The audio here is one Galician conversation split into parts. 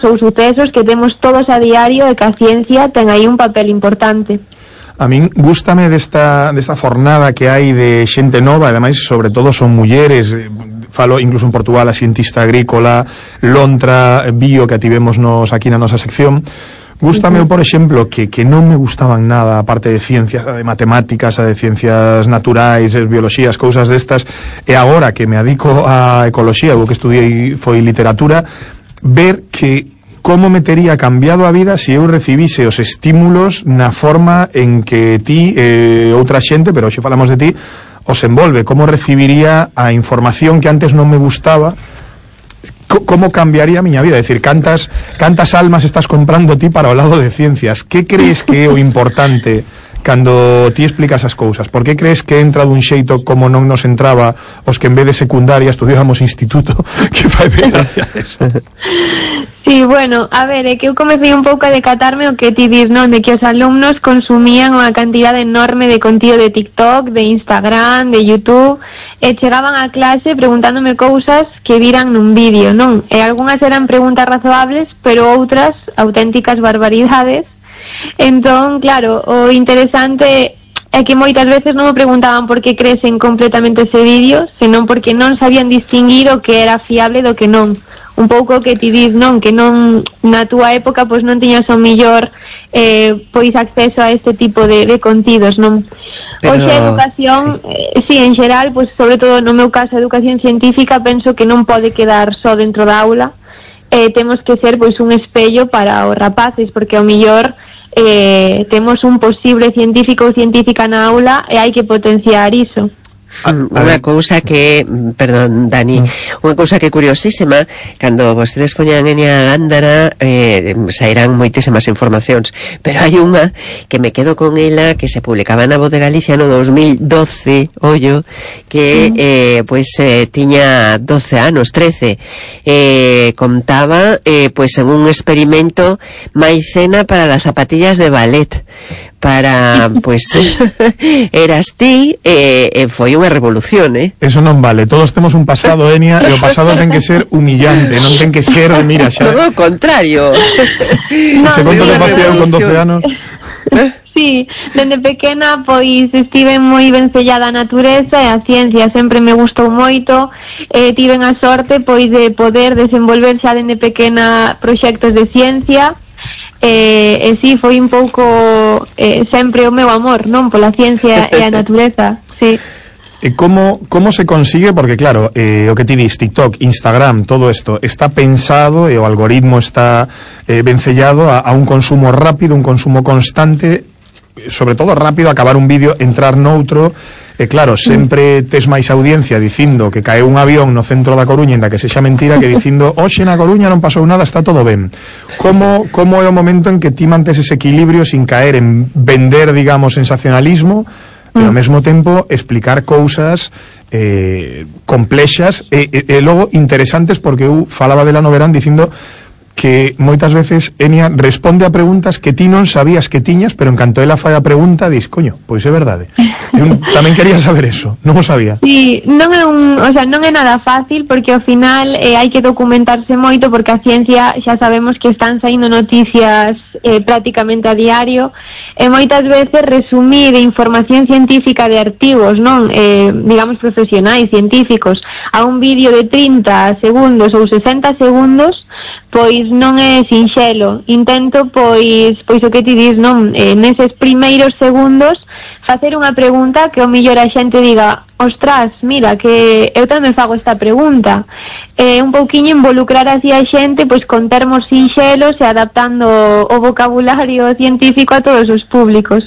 fenómenos ou sucesos que temos todos a diario e que a ciencia ten aí un papel importante. A min gústame desta fornada que hai de xente nova, e ademais sobre todo son mulleres, falo incluso en Portugal a cientista agrícola, Lontra, Bio, que ativemos aquí na nosa sección. Gústame, por exemplo, que non me gustaban nada a parte de ciencias, de matemáticas, a de ciencias naturais, biologías, cousas destas, e agora que me adico a ecoloxía, o que estudiei foi literatura, ver que como me tería cambiado a vida se eu recibise os estímulos na forma en que ti, outra xente, pero hoxe falamos de ti, os envolve, como recibiría a información que antes non me gustaba. Como cambiaría a miña vida? É dicir, cantas almas estás comprando ti para o lado de ciencias? Que crees que é o importante cando ti explicas as cousas? Por que crees que entra dun xeito como non nos entraba os que en vez de secundaria estudiábamos instituto? Que fai ben gracia eso. Sí, bueno, a ver, é que eu comecei un pouco a decatarme o que ti dis, non? De que os alumnos consumían unha cantidade enorme de contido de TikTok, de Instagram, de YouTube, e chegaban a clase preguntándome cousas que viran nun vídeo, non? E algunhas eran preguntas razoables, pero outras auténticas barbaridades. Entón, claro, o interesante é que moitas veces non me preguntaban por que cresen completamente ese vídeo, senón porque non sabían distinguir o que era fiable do que non. Un pouco que ti dis, non, que non na túa época pois non tiñas o mellor pois acceso a este tipo de contidos, non? Pero hoxe a educación, sí, en xeral, pois sobre todo no meu caso a educación científica, penso que non pode quedar só dentro da aula, temos que ser pois un espello para os rapaces, porque ao mellor temos un posible científico ou científica na aula e hai que potenciar iso. Unha cousa que, perdón, Dani, unha cousa que é curiosísima, cando vostedes poñan Enia Gándara sairán moitísimas informacións, pero hai unha que me quedo con ela, que se publicaba na Voz de Galicia no 2012, ollo, que tiña 12 anos, 13, contaba pois en un experimento maicena para las zapatillas de ballet, para, pois, eras ti, foi unha revolución, Eso non vale, todos temos un pasado, Enia, e o pasado ten que ser humillante, non ten que ser, mira, xa... Todo o contrario. Se conto que facía eu con 12 anos... Sí, dende pequena pois estive moi vencellada a natureza e a ciencia, sempre me gustou moito, tiven a sorte pois de poder desenvolver xa dende pequena proxectos de ciencia. Sí, foi un pouco sempre o meu amor, non? Pola ciencia e a natureza, sí. Como se consigue? Porque claro, o que ti dis, TikTok, Instagram, todo isto está pensado e o algoritmo está vencellado a un consumo rápido, un consumo constante, sobre todo rápido, acabar un vídeo, entrar noutro, e claro, sempre tes máis audiencia dicindo que caeu un avión no centro da Coruña, ainda que sexa mentira, que dicindo hoxe na Coruña non pasou nada, está todo ben. Como é o momento en que ti mantes ese equilibrio sin caer en vender, digamos, sensacionalismo, pero ao mesmo tempo explicar cousas complexas e logo interesantes, porque eu falaba de la no verán dicindo que moitas veces Enia responde a preguntas que ti non sabías que tiñas, pero en canto ela fai a pregunta dis, coño, pois é verdade. Eu tamén quería saber eso, non o sabía. Sí, non é nada fácil, porque ao final hai que documentarse moito, porque a ciencia xa sabemos que están saindo noticias prácticamente a diario, e moitas veces resumir información científica de artigos, non, digamos profesionais, científicos, a un vídeo de 30 segundos ou 60 segundos, pois non é sinxelo. Intento, pois o que ti dis, non, neses primeiros segundos facer unha pregunta que o mellor a xente diga, ostras, mira, que eu tamén fago esta pregunta. Un pouquiño involucrar así a xente, pois con termos sinxelos e adaptando o vocabulario científico a todos os públicos.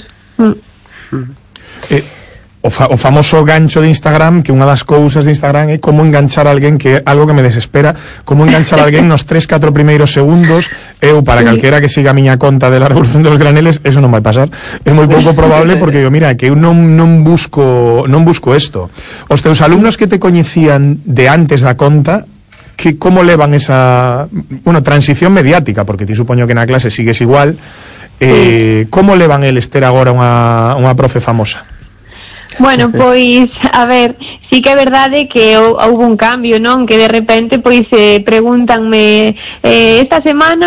O famoso gancho de Instagram, que unha das cousas de Instagram é como enganchar a alguén, que é algo que me desespera, como enganchar a alguén nos 3-4 primeiros segundos. Eu, para calquera que siga a miña conta de la Revolución de los Graneles, eso non vai pasar, é moi pouco probable, porque eu, mira, que eu non busco isto. Os teus alumnos que te coñecían de antes da conta, que como levan esa, transición mediática, porque ti supoño que na clase sigues igual, como levan eles ter agora unha profe famosa? Bueno, pois, a ver, sí que é verdade que houve un cambio, non? Que de repente, pois, pregúntanme esta semana